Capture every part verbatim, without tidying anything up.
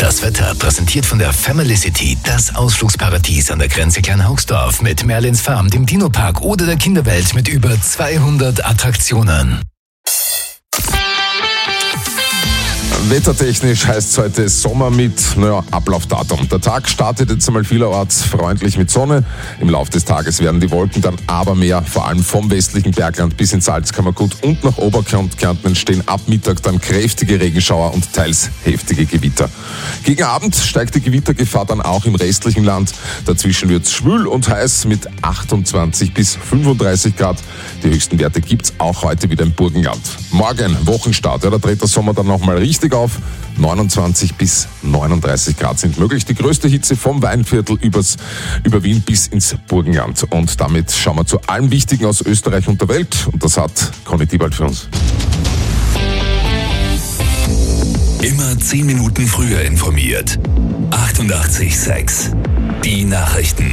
Das Wetter präsentiert von der Family City, das Ausflugsparadies an der Grenze Kleinhauxdorf mit Merlins Farm, dem Dino-Park oder der Kinderwelt mit über zweihundert Attraktionen. Wettertechnisch heißt es heute Sommer mit naja, Ablaufdatum. Der Tag startet jetzt einmal vielerorts freundlich mit Sonne. Im Laufe des Tages werden die Wolken dann aber mehr, vor allem vom westlichen Bergland bis ins Salzkammergut und nach Oberkärnten entstehen ab Mittag dann kräftige Regenschauer und teils heftige Gewitter. Gegen Abend steigt die Gewittergefahr dann auch im restlichen Land. Dazwischen wird es schwül und heiß mit achtundzwanzig bis fünfunddreißig Grad. Die höchsten Werte gibt es auch heute wieder im Burgenland. Morgen, Wochenstart, ja, da dreht der Sommer dann nochmal richtig auf. neunundzwanzig bis neununddreißig Grad sind möglich. Die größte Hitze vom Weinviertel übers, über Wien bis ins Burgenland. Und damit schauen wir zu allem Wichtigen aus Österreich und der Welt. Und das hat Conny Diebald für uns. Immer zehn Minuten früher informiert. achtundachtzig Komma sechs. Die Nachrichten.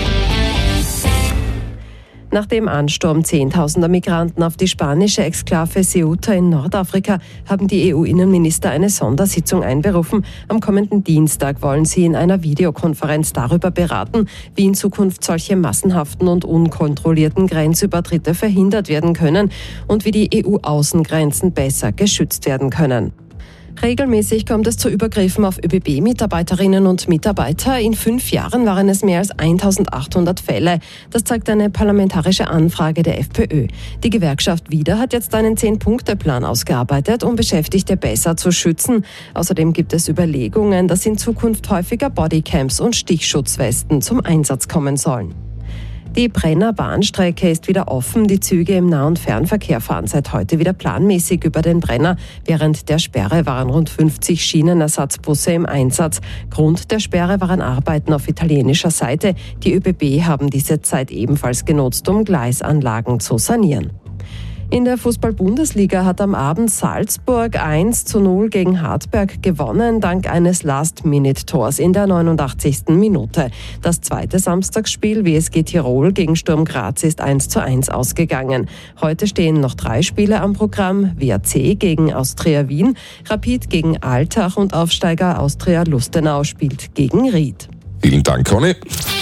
Nach dem Ansturm zehntausender Migranten auf die spanische Exklave Ceuta in Nordafrika haben die E U-Innenminister eine Sondersitzung einberufen. Am kommenden Dienstag wollen sie in einer Videokonferenz darüber beraten, wie in Zukunft solche massenhaften und unkontrollierten Grenzübertritte verhindert werden können und wie die E U-Außengrenzen besser geschützt werden können. Regelmäßig kommt es zu Übergriffen auf ÖBB-Mitarbeiterinnen und Mitarbeiter. In fünf Jahren waren es mehr als eintausendachthundert Fälle. Das zeigt eine parlamentarische Anfrage der FPÖ. Die Gewerkschaft Wieder hat jetzt einen Zehn-Punkte-Plan ausgearbeitet, um Beschäftigte besser zu schützen. Außerdem gibt es Überlegungen, dass in Zukunft häufiger Bodycams und Stichschutzwesten zum Einsatz kommen sollen. Die Brenner Bahnstrecke ist wieder offen. Die Züge im Nah- und Fernverkehr fahren seit heute wieder planmäßig über den Brenner. Während der Sperre waren rund fünfzig Schienenersatzbusse im Einsatz. Grund der Sperre waren Arbeiten auf italienischer Seite. Die ÖBB haben diese Zeit ebenfalls genutzt, um Gleisanlagen zu sanieren. In der Fußball-Bundesliga hat am Abend Salzburg eins zu null gegen Hartberg gewonnen, dank eines Last-Minute-Tors in der neunundachtzigsten Minute. Das zweite Samstagsspiel W S G Tirol gegen Sturm Graz ist eins zu eins ausgegangen. Heute stehen noch drei Spiele am Programm: W A C gegen Austria Wien, Rapid gegen Altach und Aufsteiger Austria Lustenau spielt gegen Ried. Vielen Dank, Conny.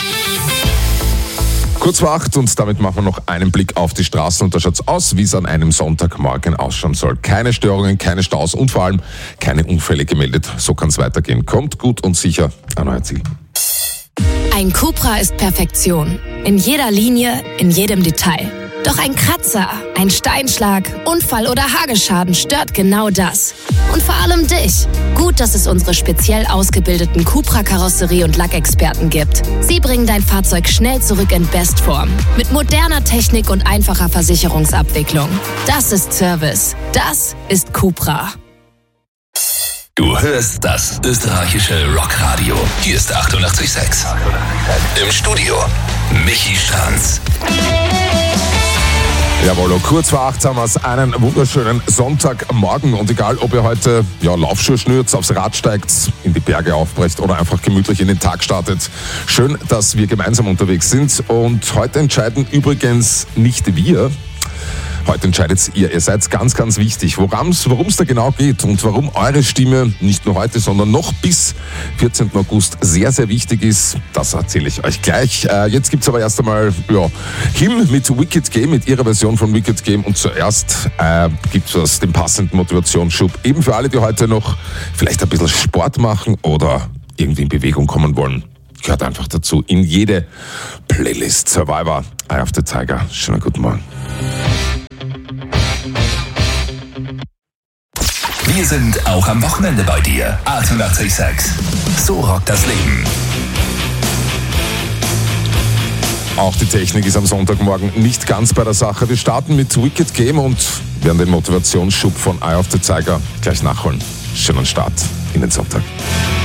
Kurz vor acht und damit machen wir noch einen Blick auf die Straßen und da schaut's aus, wie es an einem Sonntagmorgen ausschauen soll. Keine Störungen, keine Staus und vor allem keine Unfälle gemeldet. So kann's weitergehen. Kommt gut und sicher an euer Ziel. Ein Cupra ist Perfektion. In jeder Linie, in jedem Detail. Doch ein Kratzer, ein Steinschlag, Unfall oder Hagelschaden stört genau das. Und vor allem dich. Gut, dass es unsere speziell ausgebildeten Cupra-Karosserie- und Lackexperten gibt. Sie bringen dein Fahrzeug schnell zurück in Bestform. Mit moderner Technik und einfacher Versicherungsabwicklung. Das ist Service. Das ist Cupra. Du hörst das österreichische Rockradio. Hier ist achtundachtzig Komma sechs. Im Studio Michi Stranz. Jawohl, kurz vor acht haben wir es, einen wunderschönen Sonntagmorgen und egal, ob ihr heute ja, Laufschuhe schnürt, aufs Rad steigt, in die Berge aufbrecht oder einfach gemütlich in den Tag startet. Schön, dass wir gemeinsam unterwegs sind und heute entscheiden übrigens nicht wir. Heute entscheidet ihr. Ihr seid ganz, ganz wichtig, worum es da genau geht und warum eure Stimme nicht nur heute, sondern noch bis vierzehnten August sehr, sehr wichtig ist. Das erzähle ich euch gleich. Äh, jetzt gibt's aber erst einmal ja, Him mit Wicked Game, mit ihrer Version von Wicked Game. Und zuerst äh, gibt es den passenden Motivationsschub. Eben für alle, die heute noch vielleicht ein bisschen Sport machen oder irgendwie in Bewegung kommen wollen. Gehört einfach dazu in jede Playlist. Survivor, Eye of the Tiger. Schönen guten Morgen. Wir sind auch am Wochenende bei dir. achtundachtzig Komma sechs. So rockt das Leben. Auch die Technik ist am Sonntagmorgen nicht ganz bei der Sache. Wir starten mit Wicked Game und werden den Motivationsschub von Eye of the Tiger gleich nachholen. Schönen Start in den Sonntag.